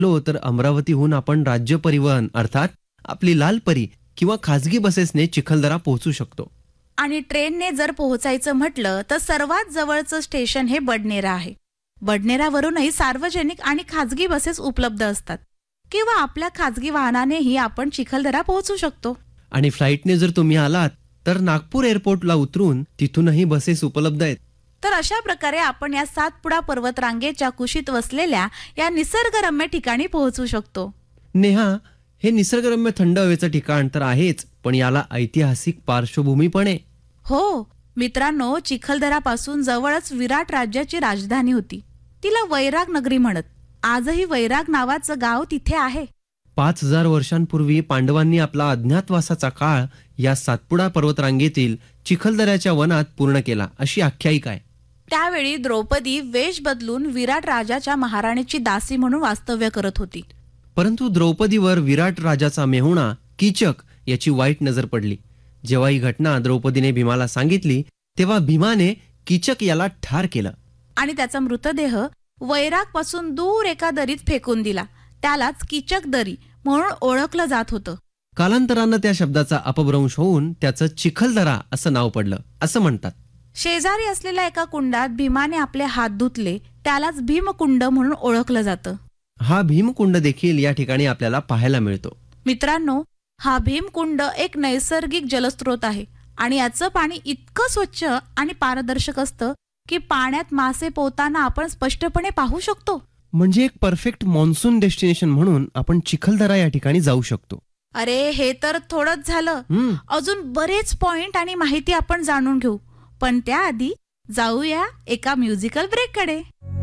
Low तर अमरावतीहून आपण राज्य परिवहन अर्थात आपली लाल परी किंवा खासगी बसेसने चिखलदरा पोहोचू शकतो. आणि ट्रेनने जर पोहोचायचं म्हटलं तर सर्वात जवळचं स्टेशन हे बडनेरा आहे. बडनेरावरूनही सार्वजनिक आणि खासगी बसेस उपलब्ध असतात किंवा आपल्या खासगी वाहनानेही आपण चिखलदरा पोहोचू शकतो. आणि फ्लाईटने जर तुम्ही आलात तर नागपूर एअरपोर्टला उतरून तिथूनही बसेस उपलब्ध आहेत. तर अशा प्रकारे आपण या सातपुडा पर्वतरांगेच्या कुशीत वसलेल्या या निसर्गरम्य ठिकाणी पोहोचू शकतो. नेहा, हे निसर्गरम्य थंड हवेचं ठिकाण तर आहेच, पण याला ऐतिहासिक पार्श्वभूमी पण आहे. हो मित्रांनो, चिखलदरापासून जवळच विराट राज्याची राजधानी होती. तिला वैराग नगरी म्हणत. आजही वैराग नावाचं गाव तिथे आहे. 5000 वर्षांपूर्वी पांडवांनी आपला अज्ञातवासाचा काळ या सातपुडा पर्वतरांगेतील चिखलदऱ्याच्या वनात पूर्ण केला, अशी आख्यायिका आहे. त्यावेळी द्रौपदी वेश बदलून विराट राजाच्या महाराणीची दासी म्हणून वास्तव्य करत होती. परंतु द्रौपदीवर विराट राजाचा मेहुणा कीचक याची वाईट नजर पडली. जेव्हा ही घटना द्रौपदीने भीमाला सांगितली तेव्हा भीमाने कीचक याला ठार केलं आणि त्याचा मृतदेह वैराग पासून दूर एका दरीत फेकून दिला. त्यालाच कीचक दरी म्हणून ओळखलं जात होतं. कालांतरानं त्या शब्दाचा अपभ्रंश होऊन त्याचं चिखलदरा असं नाव पडलं असं म्हणतात. शेजारी असलेल्या एका कुंडात भीमाने आपले हात धुतले, त्यालाच भीमकुंड म्हणून ओळखलं जातं. हा भीमकुंड देखील या ठिकाणी आपल्याला पाहायला मिळतो. मित्रांनो, हा भीमकुंड एक नैसर्गिक जलस्रोत आहे आणि याचं पाणी इतकं स्वच्छ आणि पारदर्शक असतं की पाण्यात मासे पोहताना आपण स्पष्टपणे पाहू शकतो. म्हणजे एक परफेक्ट मॉन्सून डेस्टिनेशन म्हणून आपण चिखलदरा या ठिकाणी जाऊ शकतो. अरे हे तर थोडंच झालं. अजून बरेच पॉइंट आणि माहिती आपण जाणून घेऊ, पण त्याआधी जाऊया एका म्युझिकल ब्रेककडे.